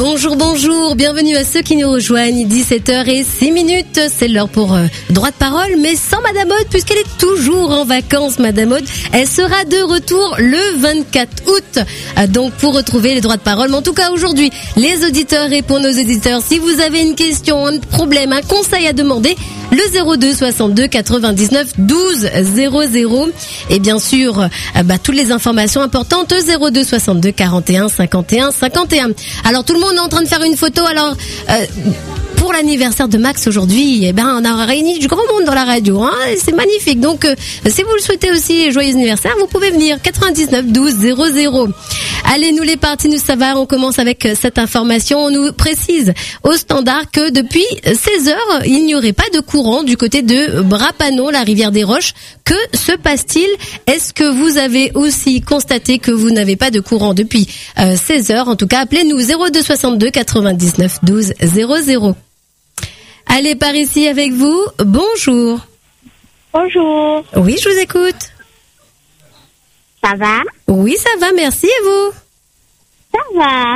Bonjour, bienvenue à ceux qui nous rejoignent, 17h06, c'est l'heure pour droit de parole, mais sans Madame Aude, puisqu'elle est toujours en vacances, Madame Aude. Elle sera de retour le 24 août, donc pour retrouver les droits de parole. Mais en tout cas, aujourd'hui, les auditeurs répondent aux auditeurs. Si vous avez une question, un problème, un conseil à demander, le 02 62 99 12 00. Et bien sûr, toutes les informations importantes, 02 62 41 51 51. Alors tout le monde est en train de faire une photo. Alors pour l'anniversaire de Max aujourd'hui, on a réuni du grand monde dans la radio. C'est magnifique. Donc si vous le souhaitez aussi, joyeux anniversaire, vous pouvez venir 99 12 00. Allez, nous les partis, nous ça va. On commence avec cette information. On nous précise au standard que depuis 16h, il n'y aurait pas de courant du côté de Brapanon, la rivière des Roches. Que se passe-t-il? Est-ce que vous avez aussi constaté que vous n'avez pas de courant depuis 16h? En tout cas, appelez-nous 02 62 99 12 00. Allez, par ici avec vous. Bonjour. Bonjour. Oui, je vous écoute. Ça va? Oui, ça va, merci. Et vous? Ça va.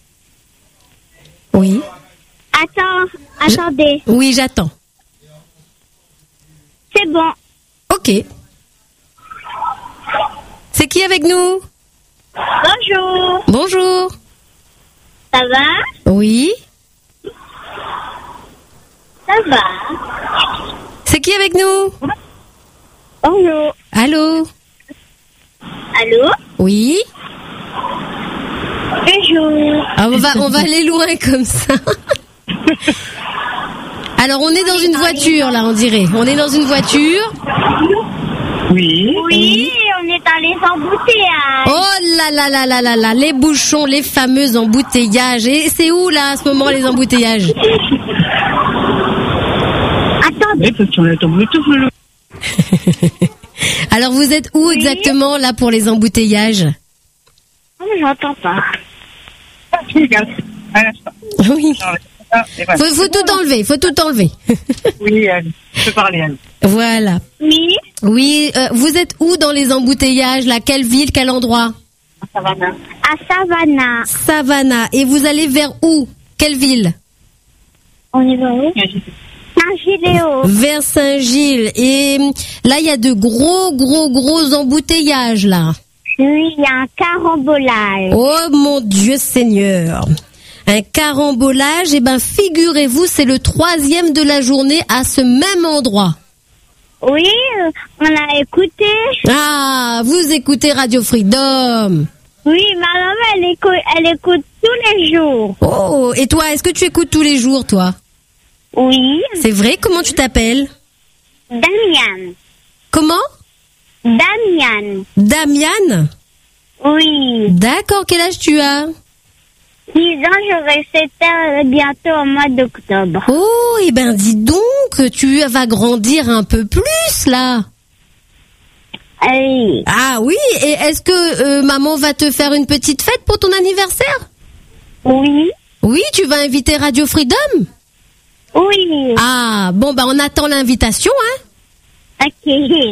Oui. Attendez. Oui, j'attends. C'est bon. Ok. C'est qui avec nous? Bonjour. Bonjour. Ça va? Oui. Ça va. C'est qui avec nous? Bonjour. Allô? Allô? Oui. Bonjour. Ah, on va aller loin comme ça. Alors, on est dans une voiture, là, on dirait. On est dans une voiture. Oui, on est dans les embouteillages. Oh là, les bouchons, les fameux embouteillages. Et c'est où, là, à ce moment, les embouteillages? Attendez. Parce qu'on est en Bluetooth. Alors, vous êtes où exactement, là, pour les embouteillages? Oh, j'entends pas. Oui. Faut tout enlever. Oui, Anne. Je peux parler, Anne. Voilà. Oui. Vous êtes où dans les embouteillages, là? Quelle ville, quel endroit? Savannah. À Savannah. Et vous allez vers où? Quelle ville? On y va où? Saint-Gilles-et-Eaux. Vers Saint-Gilles. Et là, il y a de gros embouteillages, là. Oui, il y a un carambolage. Oh mon Dieu Seigneur. Un carambolage, figurez-vous, c'est le 3e de la journée à ce même endroit. Oui, on a écouté. Ah, vous écoutez Radio Freedom. Oui, ma maman, elle écoute tous les jours. Oh, et toi, est-ce que tu écoutes tous les jours, toi? Oui. C'est vrai, comment tu t'appelles? Damian. Comment? Damian? Oui. D'accord, quel âge tu as? 10 ans, j'aurai 7 ans bientôt au mois d'octobre. Oh, dis donc, tu vas grandir un peu plus, là. Oui. Ah oui, et est-ce que maman va te faire une petite fête pour ton anniversaire? Oui. Oui, tu vas inviter Radio Freedom? Oui. Ah, bon, on attend l'invitation, hein? Ok.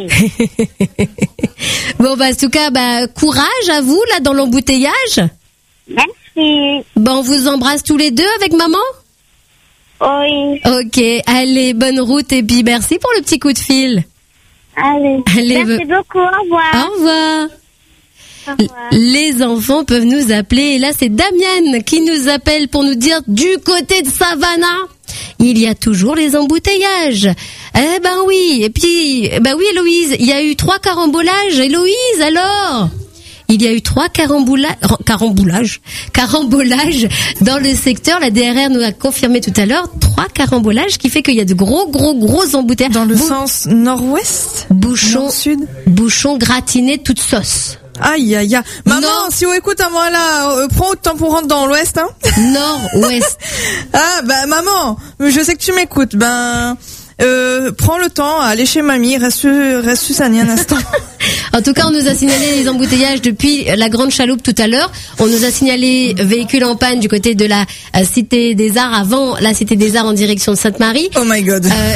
Bon, en tout cas, courage à vous, là, dans l'embouteillage. Merci. Bon, on vous embrasse tous les deux avec maman? Oui. Ok, allez, bonne route et puis merci pour le petit coup de fil. Allez. Merci beaucoup, au revoir. Au revoir. Au revoir. Les enfants peuvent nous appeler. Et là, c'est Damian qui nous appelle pour nous dire du côté de Savannah, il y a toujours les embouteillages. Oui. Et puis, oui, Héloïse, il y a eu 3 carambolages. Héloïse, alors? Il y a eu 3 carambolages dans le secteur. La DRR nous a confirmé tout à l'heure 3 carambolages, qui fait qu'il y a de gros embouteillages. Dans le sens nord-ouest? Nord-sud? Bouchons gratinés toute sauce. Aïe. Maman, si on écoute à moi là, prends autant pour rentrer dans l'ouest, hein? Nord-ouest. Ah, maman, je sais que tu m'écoutes, prends le temps, allez chez mamie, reste Suzanne un instant. En tout cas, on nous a signalé les embouteillages depuis la Grande Chaloupe tout à l'heure. On nous a signalé véhicule en panne du côté de la Cité des Arts, avant la Cité des Arts en direction de Sainte-Marie. Oh my God.